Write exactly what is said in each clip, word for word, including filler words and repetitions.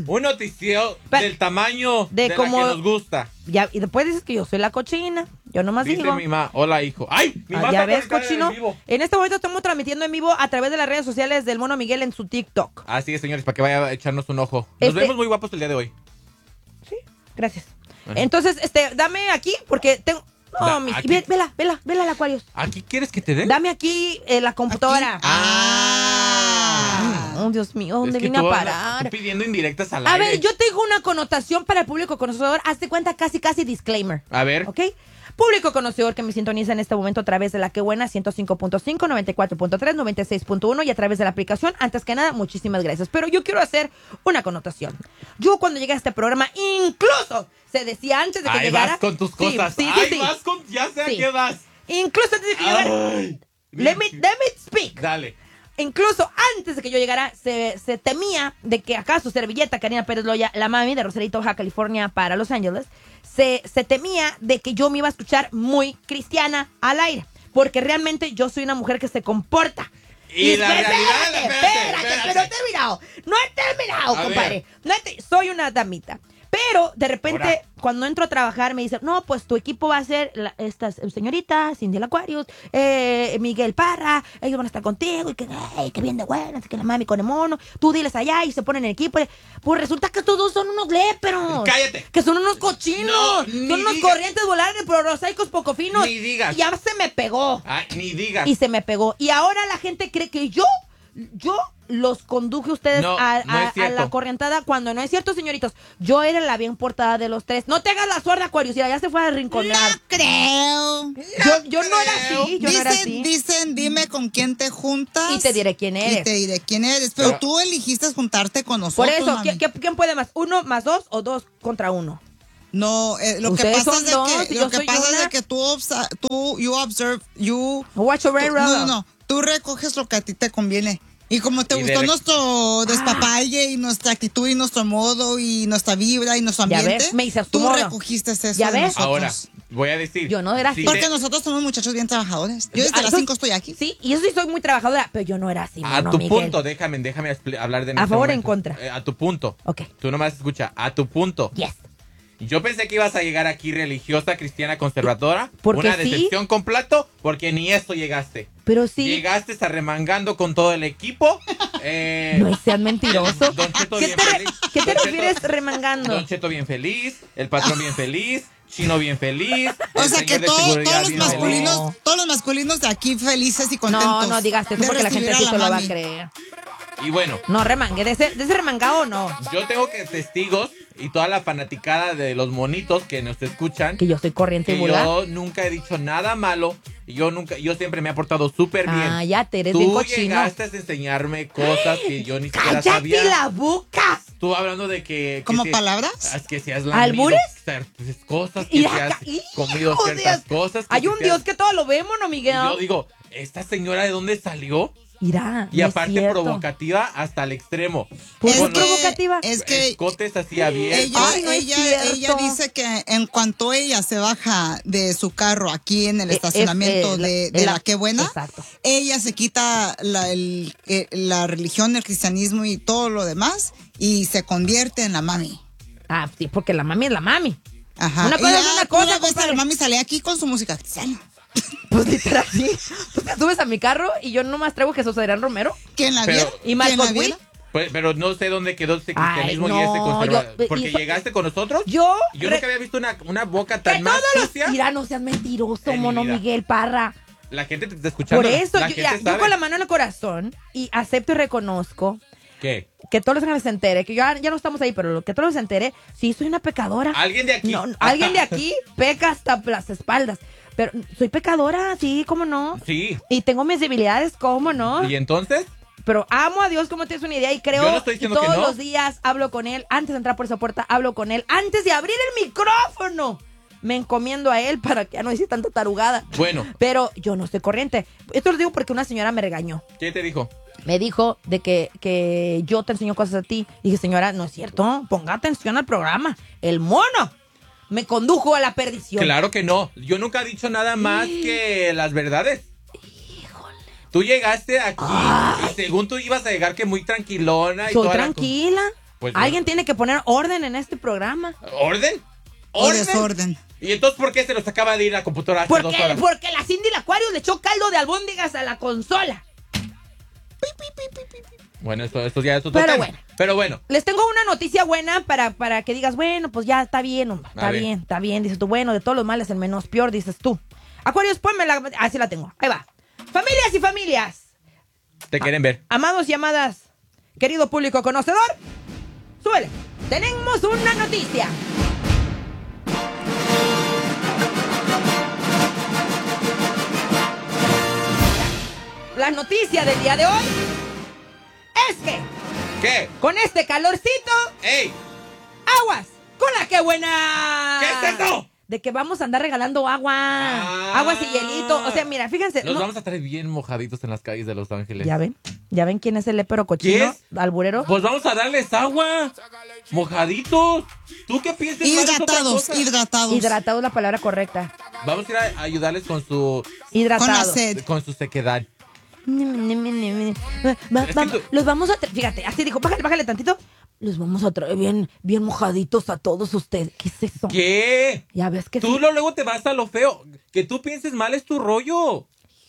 Un noticiero Pa- del tamaño de de, como- la que nos gusta. Ya, y después dices que yo soy la cochina. Yo nomás Dice digo. mi mamá, hola hijo. ¡Ay! Mi Ah, mamá ya está ves, conectada cochino. en vivo. En este momento estamos transmitiendo en vivo a través de las redes sociales del Mono Miguel en su TikTok. Así es, señores, para que vaya a echarnos un ojo. Nos Este- vemos muy guapos el día de hoy. Sí, gracias. Ajá. Entonces, este, dame aquí porque tengo. No, Da- mi, aquí. ve- vela, vela, vela el Aquarius. ¿Aquí quieres que te den? Dame aquí eh, la computadora. Ah. Oh, Dios mío, ¿dónde Es que vine a tú andas- parar? tú pidiendo indirectas al A aire. ver, yo tengo una connotación para el público conocedor. Hazte cuenta, casi, casi disclaimer. A ver. ¿Ok? Público conocedor que me sintoniza en este momento a través de la Que Buena ciento cinco punto cinco, noventa y cuatro punto tres, noventa y seis punto uno y a través de la aplicación. Antes que nada, muchísimas gracias. Pero yo quiero hacer una connotación. Yo cuando llegué a este programa, incluso se decía antes de que Ahí llegara. vas con tus Sí, cosas. Sí, sí, Ay, sí. vas con... Ya sé a Sí. qué vas. Incluso antes de que llegara. Ay. Let me, let me speak. Dale. Incluso antes de que yo llegara, se, se temía de que acá su servilleta, Karina Pérez Loya, la mami de Rosarito, Baja California, para Los Ángeles, se, se temía de que yo me iba a escuchar muy cristiana al aire. Porque realmente yo soy una mujer que se comporta. Y la espérate, realidad, espérate, espérate, espérate. que no he terminado. No he terminado, A compadre. ver. No he te- soy una damita. Pero de repente, Ahora. cuando entro a trabajar, me dicen, no, pues tu equipo va a ser la- estas señoritas, Cindy Aquarius, eh, Miguel Parra, ellos van a estar contigo, y que, ay, que bien de buenas, que la mami con el mono, tú diles allá y se ponen en equipo. Pues resulta que todos son unos léperos. Cállate. Que son unos cochinos. No, ni son unos digas. corrientes volares de prosaicos poco finos. Ni digas. Y ya se me pegó. Ay, ni digas. Y se me pegó. Y ahora la gente cree que yo, yo los conduje a ustedes No, a, no a- es a cierto. la corrientada cuando no es cierto, señoritos. Yo era la bien portada de los tres. No te hagas la sorda, Aquarius. Ya ya se fue a rinconar. No creo. Yo, yo no era así. Yo no era Dicen, así. dicen, dime con quién te juntas. Y te diré quién eres. Y te diré quién eres. Pero, Pero- tú eligiste juntarte con Por nosotros. eso, mami. ¿quién, quién- quién puede más? ¿Uno más dos o dos contra uno? No, eh, lo que Ustedes pasa son es de dos, que, y lo yo que soy pasa es una. de que tú, obsa- tú, you observe, you. Watch your tú- no, no, no. Tú recoges lo que a ti te conviene. Y como te Y gustó de- nuestro despapalle y nuestra actitud y nuestro modo y nuestra vibra y nuestro Ya ambiente, ves, me hice a tu tú modo. recogiste eso Ya de ves. nosotros. Ahora, voy a decir. Yo no era así. si Porque te- nosotros somos muchachos bien trabajadores. Yo desde Ah, las eso- cinco estoy aquí. Sí, y yo sí soy muy trabajadora, pero yo no era así. A mono, tu Miguel. punto, déjame, déjame expli- hablar de en ¿A este favor o en momento. contra? Eh, a tu punto. Ok. Tú nomás escucha, a tu punto. Yes. Yo pensé que ibas a llegar aquí religiosa, cristiana, conservadora. Porque Una sí. decepción completa, porque ni eso llegaste. Pero sí. Llegaste arremangando con todo el equipo. Eh, No seas mentiroso. Don Cheto ¿Qué bien te, re- feliz. ¿qué te Don Cheto- refieres remangando? Don Cheto bien feliz, el patrón bien feliz, Chino bien feliz. O el sea señor que de todo- seguridad todos los bien feliz. masculinos, todos los masculinos de aquí felices y contentos. No, no digas eso de porque la gente recibir sí a te lo va a mami. creer. Y bueno, No, remangue. ¿De ese, de ese remangado no? yo tengo que testigos y toda la fanaticada de los monitos que nos escuchan. Que yo soy corriente y Que vulgar. yo nunca he dicho nada malo. Y yo nunca, yo siempre me he portado súper bien. Ah, ya te eres bien Tú cochino. llegaste a enseñarme cosas que yo ni siquiera ¡Cállate sabía. la boca! Tú hablando de que... que ¿Como si- palabras? es que si has lamido ¿Albures? ciertas cosas, que Y si acá- has comido ¡Hijo ciertas Dios! cosas. que Hay si un te Dios has- que todo lo vemos, ¿no, Y Miguel? yo digo, ¿esta señora de dónde salió? Irá, Y no es aparte cierto. provocativa hasta el extremo. ¿Por Es qué Con los provocativa? Es que escotes así abiertos. ella, Ay, no es ella, cierto. ella dice que en cuanto ella se baja de su carro aquí en el Eh, estacionamiento es, eh, de, la- de la- la, Qué Buena, Exacto. ella se quita la, el- eh, la religión, el cristianismo y todo lo demás y se convierte en la mami. Ah, sí, porque la mami es la mami. Ajá. Una cosa Y es ya una cosa, una vez compadre. la mami sale aquí con su música cristiana. Pues literal, sí. Tú te subes a mi carro y yo nomás traigo Jesús Adrián Romero. ¿Quién la Pero- viera? ¿Y Marcos ¿Quién la Witt? viera? Pues, pero no sé dónde quedó ese Ay, cristianismo no, y ese conservador. yo- Porque y- llegaste con nosotros. Yo. Yo re- nunca había visto una, una boca que tan más todos los. sucia. Mira, no seas mentiroso, En mi mono vida. Miguel Parra. La gente te está escuchando. Por eso, la yo, gente ya, yo sabe. con la mano en el corazón y acepto y reconozco ¿Qué? que todos los que se entere, que ya, ya no estamos ahí, pero que todos los se entere, sí, soy una pecadora. ¿Alguien de aquí? No, no, alguien de aquí peca hasta las espaldas. Pero soy pecadora, sí, cómo no. Sí. Y tengo mis debilidades, cómo no. ¿Y entonces? Pero amo a Dios, como tienes una idea, y creo Yo no estoy y diciendo todos que no. los días hablo con Él. Antes de entrar por esa puerta, hablo con Él. Antes de abrir el micrófono, me encomiendo a Él para que ya no hice tanta tarugada. Bueno. Pero yo no estoy corriente. Esto lo digo porque una señora me regañó. ¿Qué te dijo? Me dijo de que, que yo te enseño cosas a ti. Dije, señora, no es cierto. Ponga atención al programa. El mono me condujo a la perdición. Claro que no. Yo nunca he dicho nada más que las verdades. Híjole. Tú llegaste aquí Ay. y según tú ibas a llegar que muy tranquilona y Soy toda la- tranquila. Pues, Alguien tiene que poner orden en este programa. ¿Orden? O ¿Orden? desorden. ¿Y entonces por qué se nos acaba de ir la computadora hace ¿Por dos qué? horas? Porque la Cindy la Aquarius le echó caldo de albóndigas a la consola. Bueno, esto, esto ya es otro Pero tema. bueno. Pero bueno. Les tengo una noticia buena para, para que digas, bueno, pues ya está bien, hombre, está A ver. bien, está bien. Dices tú, bueno, de todos los males el menos peor, dices tú. Aquarius, ponme la... Así la tengo, ahí va. Familias y familias. Te quieren ver. Amados y amadas, querido público conocedor, súbele. Tenemos una noticia. La noticia del día de hoy es que ¿Qué? con este calorcito, ¡Ey! aguas con la que buena. ¿Qué es eso? De que vamos a andar regalando agua, Ah. aguas y hielito. O sea, mira, fíjense. Los no- vamos a traer bien mojaditos en las calles de Los Ángeles. Ya ven, ya ven quién es el lepero cochino, ¿Qué? alburero. Pues vamos a darles agua. Mojaditos. ¿Tú qué piensas? más es otra Hidratados, cosa? hidratados. Hidratado es la palabra correcta. Vamos a ir a ayudarles con su Hidratado. Con la sed. con su sequedad. Va- Es que vamos- tú- los vamos a traer, fíjate, así dijo, bájale, bájale tantito. Los vamos a traer bien, bien mojaditos a todos ustedes. ¿Qué es eso? ¿Qué? Ya ves que Tú sí. lo- luego te vas a lo feo. Que tú pienses mal es tu rollo.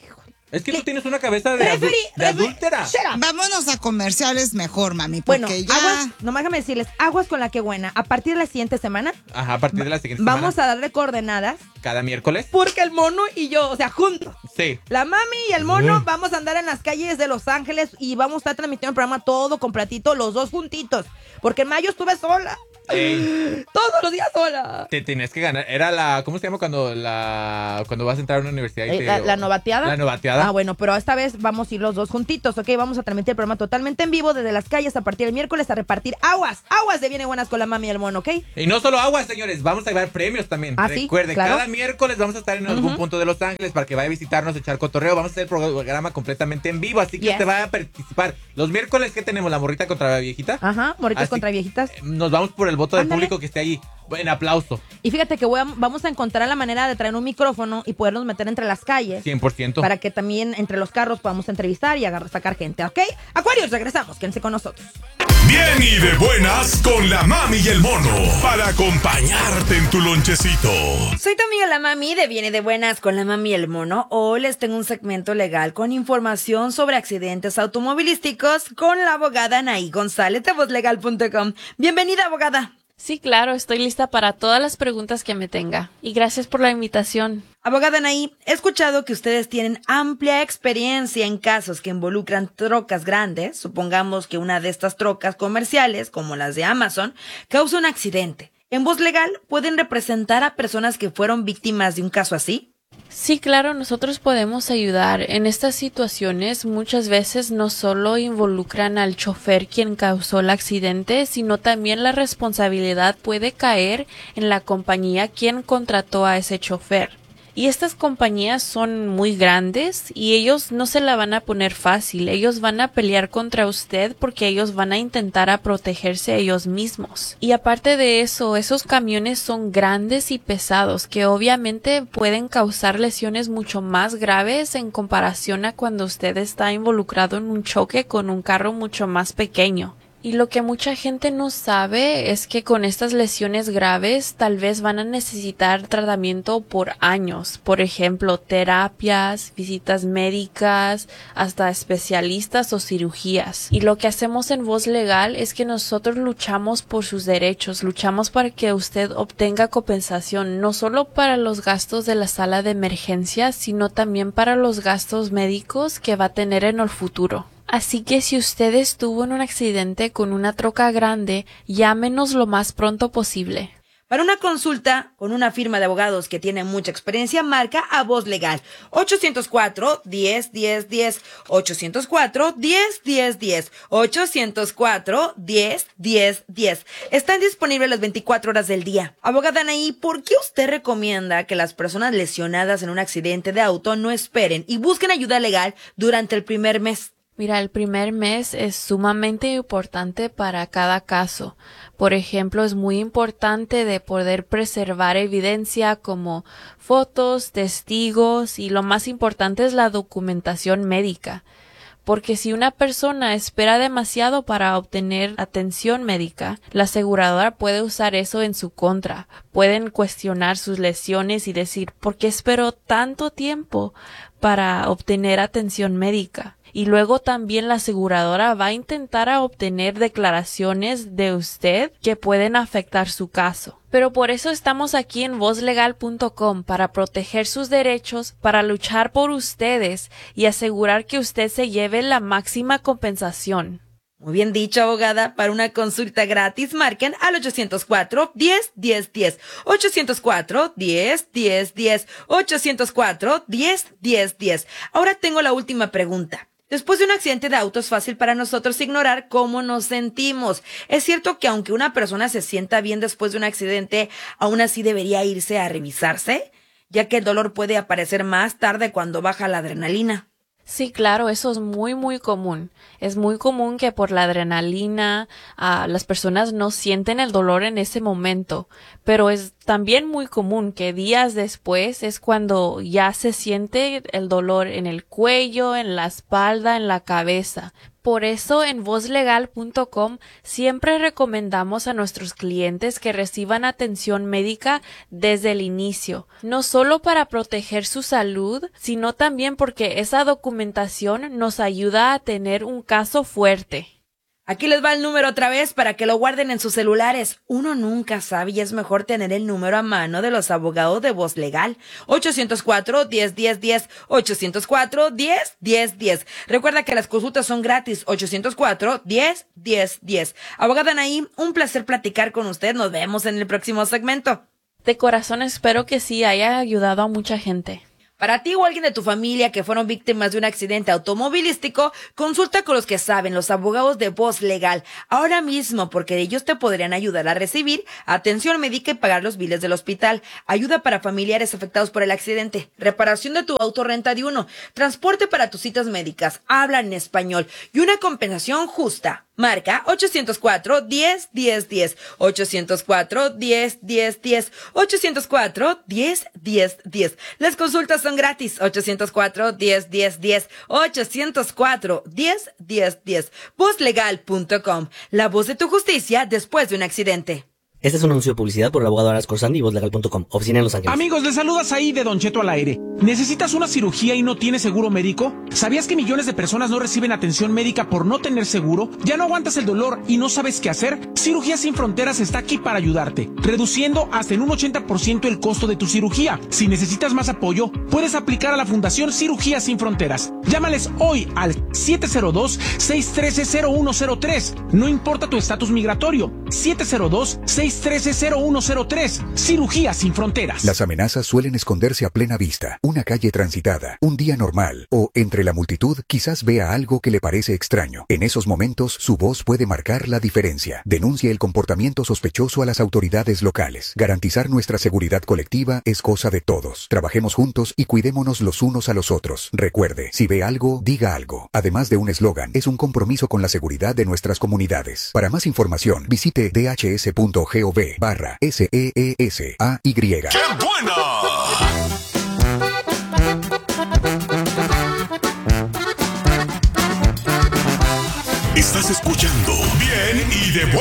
Es que tú tienes una cabeza de, adu- Referee, de referee, adúltera. shut up. Vámonos a comerciales mejor, mami, Bueno, porque ya... aguas, nomás déjame decirles, aguas con la que buena. A partir de la siguiente semana, Ajá, a partir de la siguiente vamos semana. a darle coordenadas. Cada miércoles. Porque el mono y yo, o sea, juntos. Sí. La mami y el mono Mm. vamos a andar en las calles de Los Ángeles y vamos a estar transmitiendo el programa todo completito, los dos juntitos. Porque en mayo estuve sola. Ey, Todos los días sola. te tenías que ganar. Era la. ¿Cómo se llama cuando la cuando vas a entrar a una universidad? Y Eh, te- la, la novateada. La novateada. Ah, bueno, pero esta vez vamos a ir los dos juntitos, ¿ok? Vamos a transmitir el programa totalmente en vivo desde las calles a partir del miércoles a repartir aguas, aguas de Viene Buenas con la mami y el mono, ¿ok? Y no solo agua, señores, vamos a llevar premios también. Ah, sí, Recuerde, claro. cada miércoles vamos a estar en algún punto de Los Ángeles para que vaya a visitarnos, echar cotorreo. Vamos a hacer el programa completamente en vivo, así que Yes. usted va a participar. Los miércoles, ¿qué tenemos? ¿La morrita contra la viejita? Ajá, moritos Así- contra viejitas. Nos vamos por el voto del Ándale. público que esté ahí. En aplauso. Y fíjate que voy a- vamos a encontrar la manera de traer un micrófono y podernos meter entre las calles. cien por ciento. Para que también entre los carros podamos entrevistar y agarrar, sacar gente, ¿ok? Acuarios, regresamos, quédense con nosotros. Bien y de buenas con la mami y el mono para acompañarte en tu lonchecito. Soy tu amiga la mami de Viene de Buenas con la mami y el mono. Hoy les tengo un segmento legal con información sobre accidentes automovilísticos con la abogada Anaí González de voz legal punto com. Bienvenida, abogada. Sí, claro, estoy lista para todas las preguntas que me tenga. Y gracias por la invitación. Abogada Anaí, he escuchado que ustedes tienen amplia experiencia en casos que involucran trocas grandes. Supongamos que una de estas trocas comerciales, como las de Amazon, causa un accidente. En voz legal, ¿pueden representar a personas que fueron víctimas de un caso así? Sí, claro, nosotros podemos ayudar. En estas situaciones muchas veces no solo involucran al chofer quien causó el accidente, sino también la responsabilidad puede caer en la compañía quien contrató a ese chofer. Y estas compañías son muy grandes y ellos no se la van a poner fácil. Ellos van a pelear contra usted porque ellos van a intentar a protegerse ellos mismos. Y aparte de eso, esos camiones son grandes y pesados que obviamente pueden causar lesiones mucho más graves en comparación a cuando usted está involucrado en un choque con un carro mucho más pequeño. Y lo que mucha gente no sabe es que con estas lesiones graves tal vez van a necesitar tratamiento por años. Por ejemplo, terapias, visitas médicas, hasta especialistas o cirugías. Y lo que hacemos en Voz Legal es que nosotros luchamos por sus derechos, luchamos para que usted obtenga compensación, no solo para los gastos de la sala de emergencia, sino también para los gastos médicos que va a tener en el futuro. Así que si usted estuvo en un accidente con una troca grande, llámenos lo más pronto posible. Para una consulta con una firma de abogados que tiene mucha experiencia, marca a Voz Legal ochocientos cuatro, diez, diez, diez, ochocientos cuatro, diez, diez, diez, ochocientos cuatro, diez, diez, diez. Están disponibles las veinticuatro horas del día. Abogada Anaí, ¿por qué usted recomienda que las personas lesionadas en un accidente de auto no esperen y busquen ayuda legal durante el primer mes? Mira, el primer mes es sumamente importante para cada caso. Por ejemplo, es muy importante de poder preservar evidencia como fotos, testigos y lo más importante es la documentación médica. porque si una persona espera demasiado para obtener atención médica, la aseguradora puede usar eso en su contra. Pueden cuestionar sus lesiones y decir, ¿por qué esperó tanto tiempo para obtener atención médica? Y luego también la aseguradora va a intentar a obtener declaraciones de usted que pueden afectar su caso. Pero por eso estamos aquí en voz legal punto com, para proteger sus derechos, para luchar por ustedes y asegurar que usted se lleve la máxima compensación. Muy bien dicho, abogada. Para una consulta gratis, marquen al ochocientos cuatro, diez, diez, diez. ochocientos cuatro, diez, diez, diez. ochocientos cuatro, diez, diez, diez. Ahora tengo la última pregunta. Después de un accidente de auto es fácil para nosotros ignorar cómo nos sentimos. Es cierto que aunque una persona se sienta bien después de un accidente, aún así debería irse a revisarse, ya que el dolor puede aparecer más tarde cuando baja la adrenalina. Sí, claro, eso es muy, muy común. Es muy común que por la adrenalina uh, las personas no sienten el dolor en ese momento, pero es también muy común que días después es cuando ya se siente el dolor en el cuello, en la espalda, en la cabeza. Por eso en voz legal punto com siempre recomendamos a nuestros clientes que reciban atención médica desde el inicio, no solo para proteger su salud, sino también porque esa documentación nos ayuda a tener un caso fuerte. Aquí les va el número otra vez para que lo guarden en sus celulares. Uno nunca sabe y es mejor tener el número a mano de los abogados de Voz Legal. ochocientos cuatro, diez, diez, diez. ochocientos cuatro, diez, diez, diez. Recuerda que las consultas son gratis. ochocientos cuatro, diez, diez, diez. Abogada Anaí, un placer platicar con usted. Nos vemos en el próximo segmento. De corazón espero que sí haya ayudado a mucha gente. Para ti o alguien de tu familia que fueron víctimas de un accidente automovilístico, consulta con los que saben, los abogados de Voz Legal, ahora mismo, porque ellos te podrían ayudar a recibir atención médica y pagar los biles del hospital, ayuda para familiares afectados por el accidente, reparación de tu auto, renta de uno, transporte para tus citas médicas, hablan en español y una compensación justa. Marca ochocientos cuatro, diez, diez, diez. ochocientos cuatro, diez, diez, diez. ochocientos cuatro, diez, diez, diez. Las consultas son gratis. ochocientos cuatro, diez, diez, diez. ochocientos cuatro, diez, diez, diez. voz legal punto com. La voz de tu justicia después de un accidente. Este es un anuncio de publicidad por el abogado Aras Corsandi y voz legal punto com, oficina en Los Ángeles. Amigos, les saludas ahí de Don Cheto al aire. ¿Necesitas una cirugía y no tienes seguro médico? ¿Sabías que millones de personas no reciben atención médica por no tener seguro? ¿Ya no aguantas el dolor y no sabes qué hacer? Cirugías Sin Fronteras está aquí para ayudarte, reduciendo hasta en un ochenta por ciento el costo de tu cirugía. Si necesitas más apoyo, puedes aplicar a la Fundación Cirugías Sin Fronteras. Llámales hoy al siete cero dos, seis uno tres, cero uno cero tres. No importa tu estatus migratorio. siete cero dos, seis uno tres, cero uno cero tres. Cirugías Sin Fronteras. Las amenazas suelen esconderse a plena vista. Una calle transitada, un día normal, o entre la multitud quizás vea algo que le parece extraño. En esos momentos, su voz puede marcar la diferencia. Denuncie el comportamiento sospechoso a las autoridades locales. Garantizar nuestra seguridad colectiva es cosa de todos. Trabajemos juntos y cuidémonos los unos a los otros. Recuerde, si ve algo, diga algo. Además de un eslogan, es un compromiso con la seguridad de nuestras comunidades. Para más información, visite d h s punto gov barra S E E S A Y. ¡Qué buena! Estás escuchando Bien y de Buena.